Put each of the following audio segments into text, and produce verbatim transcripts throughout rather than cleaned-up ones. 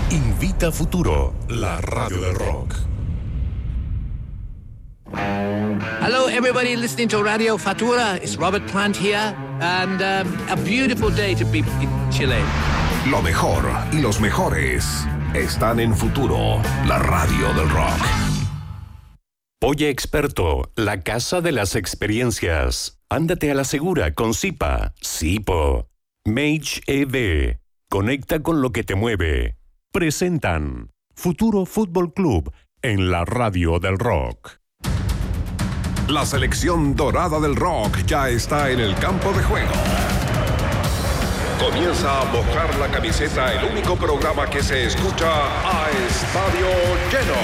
Invita Futuro, la radio del rock. Hello, everybody listening to Radio Futura. It's Robert Plant here, and um, a beautiful day to be in Chile. Lo mejor y los mejores están en Futuro, la radio del rock. Oye Experto, la casa de las experiencias. Ándate a la segura con Zipa, Zipo. Mage E V. Conecta con lo que te mueve. Presentan Futuro Fútbol Club en la radio del rock. La selección dorada del rock ya está en el campo de juego. Comienza a mojar la camiseta, el único programa que se escucha a estadio lleno.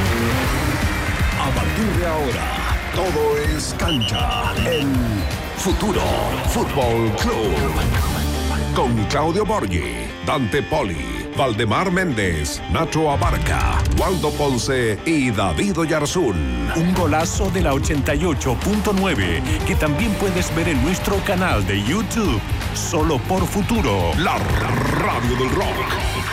A partir de ahora, todo es cancha en Futuro Fútbol Club. Con Claudio Borghi, Dante Poli, Valdemar Méndez, Nacho Abarca, Waldo Ponce y David Oyarzún. Un golazo de la ochenta y ocho punto nueve que también puedes ver en nuestro canal de YouTube. Solo por Futuro, la radio del rock.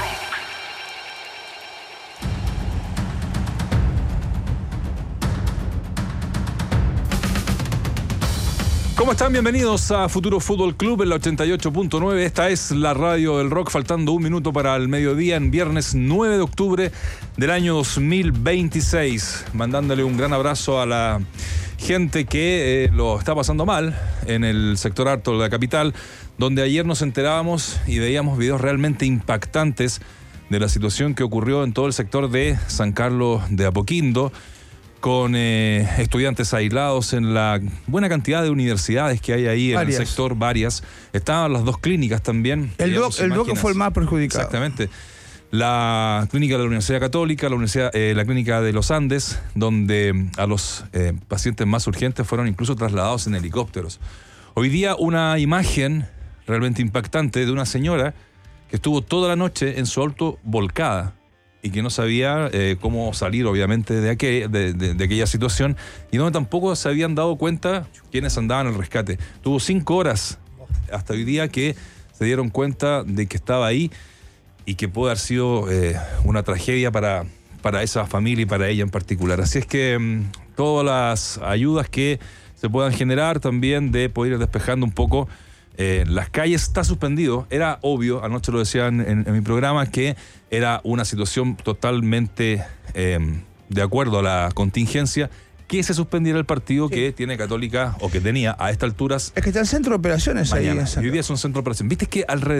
¿Cómo están? Bienvenidos a Futuro Fútbol Club en la ochenta y ocho punto nueve. Esta es la radio del rock, faltando un minuto para el mediodía en viernes nueve de octubre del año dos mil veintiséis. Mandándole un gran abrazo a la gente que eh, lo está pasando mal en el sector alto de la capital, donde ayer nos enterábamos y veíamos videos realmente impactantes de la situación que ocurrió en todo el sector de San Carlos de Apoquindo, con eh, estudiantes aislados en la buena cantidad de universidades que hay ahí varias. En el sector, varias. Estaban las dos clínicas también. El bloque fue el más perjudicado. Exactamente. La clínica de la Universidad Católica, la, universidad, eh, la clínica de los Andes, donde a los eh, pacientes más urgentes fueron incluso trasladados en helicópteros. Hoy día una imagen realmente impactante de una señora que estuvo toda la noche en su auto volcada y que no sabía eh, cómo salir, obviamente, de, aquel, de, de, de aquella situación, y donde tampoco se habían dado cuenta quienes andaban al rescate. Tuvo cinco horas hasta hoy día que se dieron cuenta de que estaba ahí y que puede haber sido eh, una tragedia para, para esa familia y para ella en particular. Así es que mmm, todas las ayudas que se puedan generar también de poder ir despejando un poco Eh, las calles. Está suspendido. Era obvio, anoche lo decían en, en mi programa, que era una situación totalmente eh, de acuerdo a la contingencia, que se suspendiera el partido sí. que tiene Católica, o que tenía a estas alturas. Es que está el centro de operaciones mañana. Ahí. Y hoy día es un centro de operaciones. ¿Viste que alrededor